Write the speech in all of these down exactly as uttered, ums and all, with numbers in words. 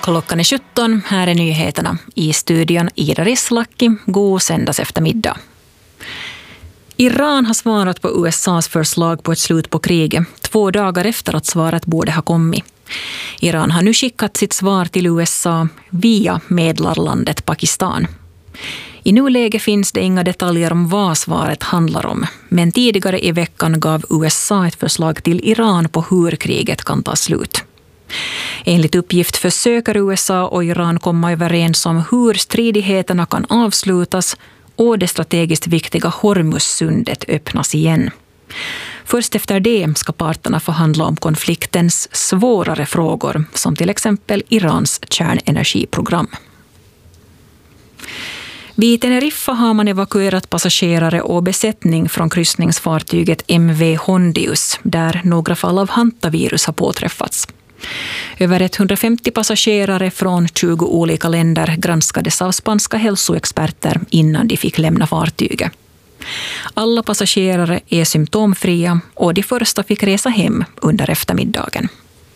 Klockan är sjutton, här är nyheterna. I studion Ida Risslaki, god söndags eftermiddag. Iran har svarat på U S A:s förslag på ett slut på kriget, två dagar efter att svaret borde ha kommit. Iran har nu skickat sitt svar till U S A via medlarlandet Pakistan. I nuläget finns det inga detaljer om vad svaret handlar om, men tidigare i veckan gav U S A ett förslag till Iran på hur kriget kan ta slut. Enligt uppgift försöker U S A och Iran komma överens om hur stridigheterna kan avslutas och det strategiskt viktiga Hormuzsundet öppnas igen. Först efter det ska parterna förhandla om konfliktens svårare frågor, som till exempel Irans kärnenergiprogram. Vid Teneriffa har man evakuerat passagerare och besättning från kryssningsfartyget M V Hondius, där några fall av hantavirus har påträffats. Över etthundrafemtio passagerare från tjugo olika länder granskades av spanska hälsoexperter innan de fick lämna fartyget. Alla passagerare är symptomfria och de första fick resa hem under eftermiddagen.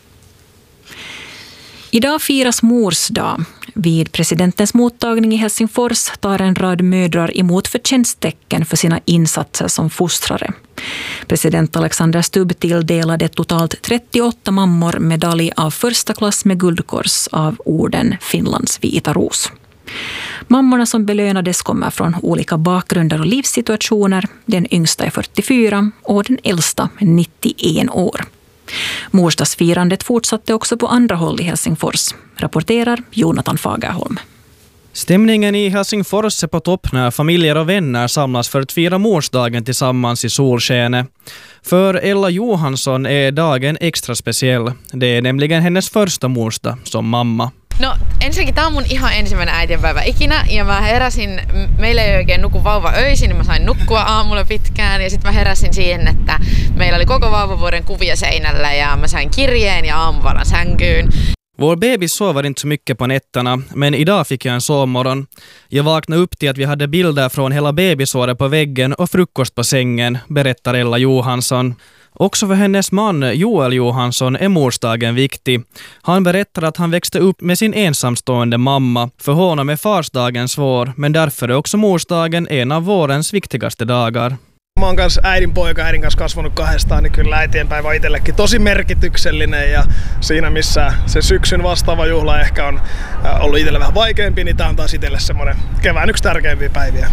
Idag firas Mors dag. Vid presidentens mottagning i Helsingfors tar en rad mödrar emot förtjänsttecken för sina insatser som fostrare. President Alexander Stubb tilldelade totalt trettioåtta mammor medalj av första klass med guldkors av orden Finlands vita ros. Mammorna som belönades kommer från olika bakgrunder och livssituationer. Den yngsta är fyrtiofyra och den äldsta nittioen år. Morsdagsfirandet fortsatte också på andra håll i Helsingfors, rapporterar Jonathan Fagerholm. Stämningen i Helsingfors är på topp när familjer och vänner samlas för att fira morsdagen tillsammans i solskenet. För Ella Johansson är dagen extra speciell. Det är nämligen hennes första morsdag som mamma. No ensinnäkin tämä on mun ihan ensimmäinen äitienpäivä ikinä ja mä heräsin, meillä ei oikein nuku vauva öisin, niin mä sain nukkua aamulla pitkään ja sitten mä heräsin siihen, että meillä oli koko vauvavuoden kuvia seinällä ja mä sain kirjeen ja aamuvaran sänkyyn. Vår bebis sover inte så mycket på nätterna, men idag fick jag en sovmorgon. Jag vaknade upp till att vi hade bilder från hela bebisåret på väggen och frukost på sängen, berättar Ella Johansson. Också för hennes man Joel Johansson är morsdagen viktig. Han berättar att han växte upp med sin ensamstående mamma. För honom är farsdagen svår, men därför är också morsdagen en av vårens viktigaste dagar. Mä oon kanssa äidin poika, äidin kanssa kasvanut kahdestaan, niin kyllä äitienpäivä on itsellekin tosi merkityksellinen ja siinä missä se syksyn vastaava juhla ehkä on ollut itselle vähän vaikeampi, niin tää on taas itselle semmoinen kevään yksi tärkeimpiä päiviä.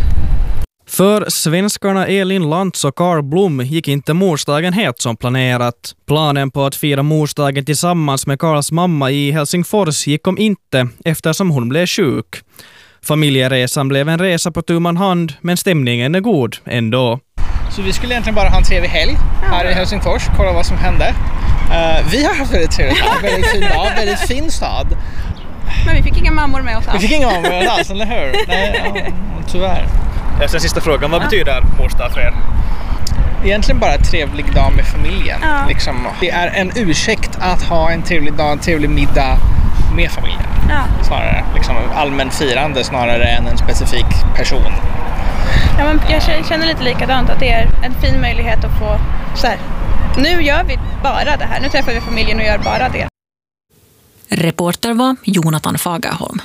För svenskarna Elin Lantz och Carl Blom gick inte morsdagen helt som planerat. Planen på att fira morsdagen tillsammans med Carls mamma i Helsingfors gick om inte eftersom hon blev sjuk. Familjeresan blev en resa på tu man hand, men stämningen är god ändå. Så vi skulle egentligen bara ha en trevlig helg här i Helsingfors, kolla vad som hände. Uh, vi har haft väldigt trevligt här, väldigt fin dag, väldigt fin stad. Men vi fick inga mammor med oss alls. Vi fick inga mammor med oss alls, eller hur? Nej, ja, tyvärr. Ja, sen sista frågan, vad ja. betyder morsdag för er? Egentligen bara en trevlig dag med familjen. Ja. Liksom, det är en ursäkt att ha en trevlig dag, en trevlig middag med familjen. Ja. Snarare liksom allmän firande snarare än en specifik person. Ja, men jag känner lite likadant att det är en fin möjlighet att få så här, nu gör vi bara det här, nu träffar vi familjen och gör bara det. Reporter var Jonathan Fagerholm.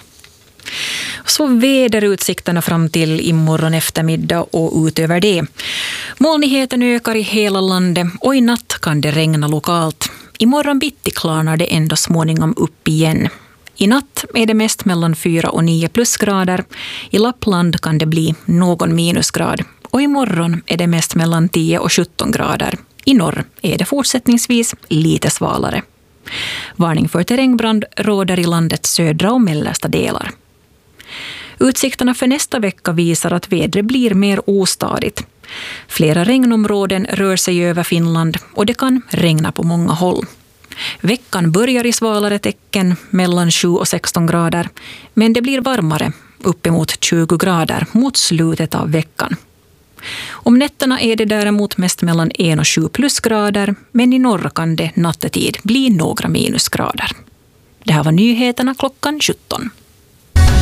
Så väderutsikterna fram till imorgon eftermiddag och utöver det. Molnigheten ökar i hela landet och i natt kan det regna lokalt. Imorgon bitti klarnar det ändå småningom upp igen. I natt är det mest mellan fyra och nio plusgrader. I Lappland kan det bli någon minusgrad. Och imorgon är det mest mellan tio och sjutton grader. I norr är det fortsättningsvis lite svalare. Varning för terrängbrand råder i landets södra och mellersta delar. Utsikterna för nästa vecka visar att vädret blir mer ostadigt. Flera regnområden rör sig över Finland och det kan regna på många håll. Veckan börjar i svalare tecken mellan sju och sexton grader, men det blir varmare, uppemot tjugo grader mot slutet av veckan. Om nätterna är det däremot mest mellan en och sju plusgrader, men i norr kan det nattetid bli några minusgrader. Det här var nyheterna klockan sjutton.